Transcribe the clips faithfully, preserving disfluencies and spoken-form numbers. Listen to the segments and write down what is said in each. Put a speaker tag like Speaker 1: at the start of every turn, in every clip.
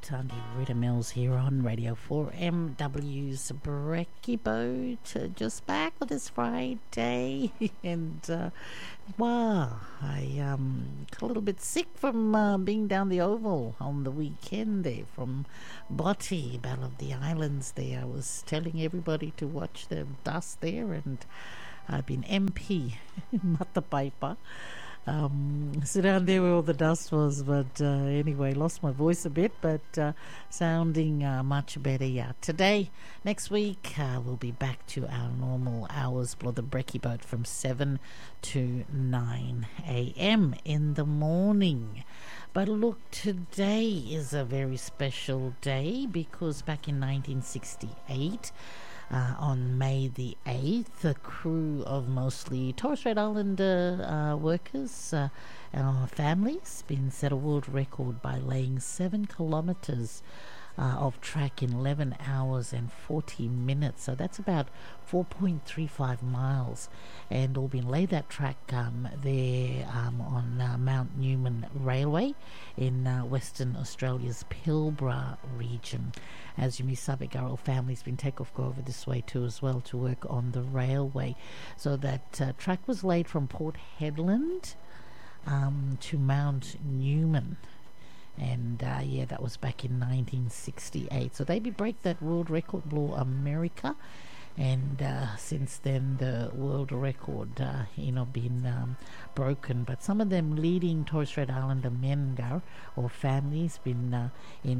Speaker 1: Tandy Rita Mills here on Radio four M W's Brekkie Boat. Uh, just back with this Friday. and, uh, wow, I um, got a little bit sick from uh, being down the Oval on the weekend there from Botti, Battle of the Islands there. I was telling everybody to watch the dust there, and I've been M P, Matapaipa. Um, sit down there where all the dust was, but uh, anyway, lost my voice a bit, but uh, sounding uh, much better. Yeah, today, next week, uh, we'll be back to our normal hours for the Brekkie Boat from seven to nine a.m. in the morning. But look, today is a very special day because back in nineteen sixty-eight, Uh, on May the eighth, a crew of mostly Torres Strait Islander uh, workers uh, and our families been set a world record by laying seven kilometres uh, of track in eleven hours and forty minutes. So that's about four point three five miles, and all been laid that track um, there um, on uh, Mount Newman Railway in uh, Western Australia's Pilbara region. As you may sabe, our family's been take off go over this way too as well to work on the railway. So that uh, track was laid from Port Hedland um, to Mount Newman. And uh, yeah, that was back in nineteen sixty-eight. So they be break that world record, blow America. And uh, since then, the world record, uh, you know, been um, broken. But some of them leading Torres Strait Islander men, Gar, or families, been uh,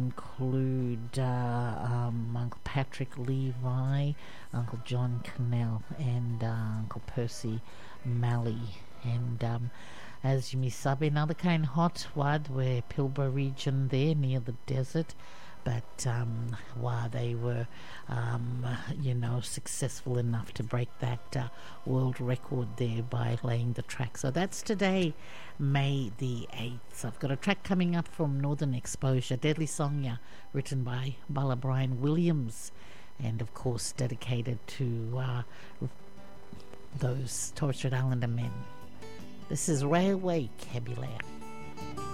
Speaker 1: include uh, um, Uncle Patrick Levi, Uncle John Cannell, and uh, Uncle Percy Malley. And um, as you may sabe, another kind hot wad where Pilbara region there near the desert. But um, while they were, um, you know, successful enough to break that uh, world record there by laying the track. So that's today, May the eighth. So I've got a track coming up from Northern Exposure, Deadly Song, yeah, written by Bala Brian Williams, and of course dedicated to uh, those Torres Strait Islander men. This is Railway Cabulaire.